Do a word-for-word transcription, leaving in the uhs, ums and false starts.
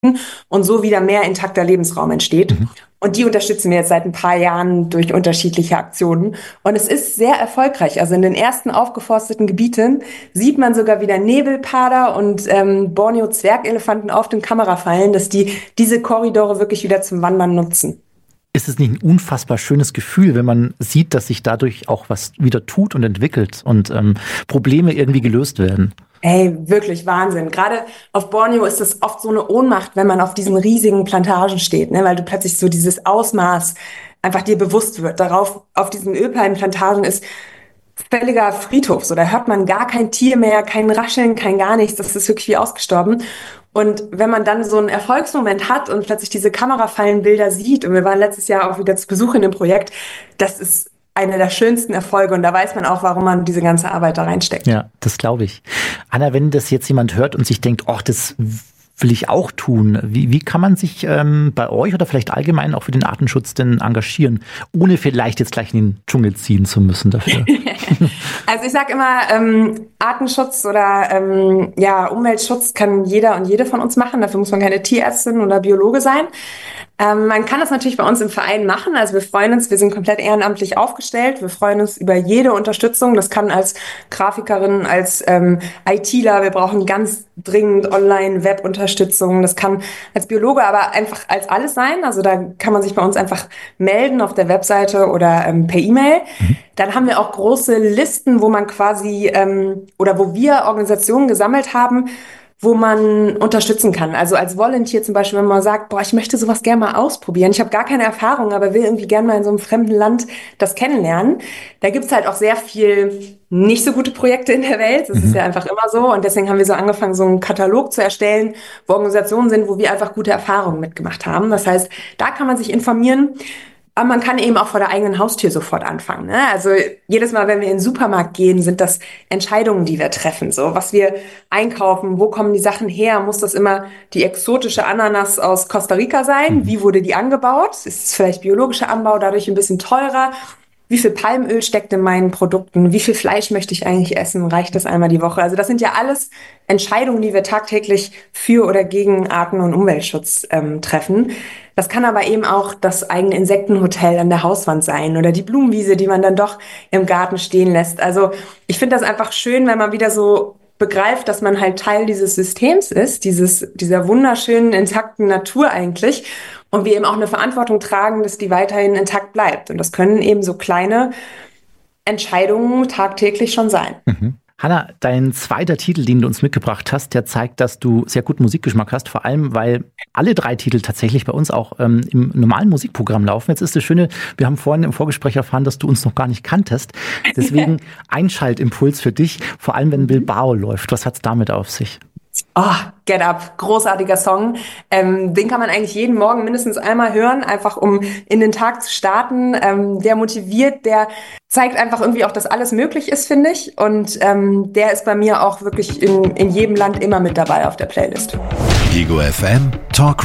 und so wieder mehr intakter Lebensraum entsteht. Mhm. Und die unterstützen wir jetzt seit ein paar Jahren durch unterschiedliche Aktionen. Und es ist sehr erfolgreich. Also in den ersten aufgeforsteten Gebieten sieht man sogar wieder Nebelpader und ähm, Borneo-Zwergelefanten auf den Kamerafallen, dass die diese Korridore wirklich wieder zum Wandern nutzen. Ist es nicht ein unfassbar schönes Gefühl, wenn man sieht, dass sich dadurch auch was wieder tut und entwickelt und ähm, Probleme irgendwie gelöst werden? Ey, wirklich Wahnsinn. Gerade auf Borneo ist es oft so eine Ohnmacht, wenn man auf diesen riesigen Plantagen steht, ne? Weil du plötzlich so dieses Ausmaß einfach dir bewusst wird. Darauf, auf diesen Ölpalmenplantagen ist völliger Friedhof. So, da hört man gar kein Tier mehr, kein Rascheln, kein gar nichts. Das ist wirklich wie ausgestorben. Und wenn man dann so einen Erfolgsmoment hat und plötzlich diese Kamerafallenbilder sieht, und wir waren letztes Jahr auch wieder zu Besuch in dem Projekt, das ist einer der schönsten Erfolge und da weiß man auch, warum man diese ganze Arbeit da reinsteckt. Ja, das glaube ich. Anna, wenn das jetzt jemand hört und sich denkt, ach, das will ich auch tun, wie, wie kann man sich ähm, bei euch oder vielleicht allgemein auch für den Artenschutz denn engagieren, ohne vielleicht jetzt gleich in den Dschungel ziehen zu müssen dafür? Also ich sage immer, ähm, Artenschutz oder ähm, ja, Umweltschutz kann jeder und jede von uns machen. Dafür muss man keine Tierärztin oder Biologe sein. Ähm, man kann das natürlich bei uns im Verein machen. Also wir freuen uns, wir sind komplett ehrenamtlich aufgestellt. Wir freuen uns über jede Unterstützung. Das kann als Grafikerin, als ähm, ITler, wir brauchen ganz dringend Online-Web-Unterstützung. Das kann als Biologe aber einfach als alles sein. Also da kann man sich bei uns einfach melden auf der Webseite oder ähm, per E-Mail. Mhm. Dann haben wir auch große Listen, wo man quasi ähm, oder wo wir Organisationen gesammelt haben, wo man unterstützen kann. Also als Volunteer zum Beispiel, wenn man sagt, boah, ich möchte sowas gerne mal ausprobieren. Ich habe gar keine Erfahrung, aber will irgendwie gerne mal in so einem fremden Land das kennenlernen. Da gibt's halt auch sehr viel nicht so gute Projekte in der Welt. Das Mhm. ist ja einfach immer so. Und deswegen haben wir so angefangen, so einen Katalog zu erstellen, wo Organisationen sind, wo wir einfach gute Erfahrungen mitgemacht haben. Das heißt, da kann man sich informieren. Aber man kann eben auch vor der eigenen Haustür sofort anfangen. Ne? Also jedes Mal, wenn wir in den Supermarkt gehen, sind das Entscheidungen, die wir treffen. So, was wir einkaufen, wo kommen die Sachen her? Muss das immer die exotische Ananas aus Costa Rica sein? Mhm. Wie wurde die angebaut? Ist es vielleicht biologischer Anbau, dadurch ein bisschen teurer? Wie viel Palmöl steckt in meinen Produkten? Wie viel Fleisch möchte ich eigentlich essen? Reicht das einmal die Woche? Also das sind ja alles Entscheidungen, die wir tagtäglich für oder gegen Arten- und Umweltschutz ähm, treffen. Das kann aber eben auch das eigene Insektenhotel an der Hauswand sein oder die Blumenwiese, die man dann doch im Garten stehen lässt. Also ich finde das einfach schön, wenn man wieder so begreift, dass man halt Teil dieses Systems ist, dieses, dieser wunderschönen, intakten Natur eigentlich. Und wir eben auch eine Verantwortung tragen, dass die weiterhin intakt bleibt. Und das können eben so kleine Entscheidungen tagtäglich schon sein. Mhm. Hanna, dein zweiter Titel, den du uns mitgebracht hast, der zeigt, dass du sehr guten Musikgeschmack hast, vor allem, weil alle drei Titel tatsächlich bei uns auch ähm, im normalen Musikprogramm laufen. Jetzt ist das Schöne, wir haben vorhin im Vorgespräch erfahren, dass du uns noch gar nicht kanntest. Deswegen Einschaltimpuls für dich, vor allem wenn Bilbao läuft. Was hat's damit auf sich? Oh, Get Up, großartiger Song. Ähm, den kann man eigentlich jeden Morgen mindestens einmal hören, einfach um in den Tag zu starten. Ähm, der motiviert, der zeigt einfach irgendwie auch, dass alles möglich ist, finde ich. Und ähm, der ist bei mir auch wirklich in, in jedem Land immer mit dabei auf der Playlist. Ego F M Talk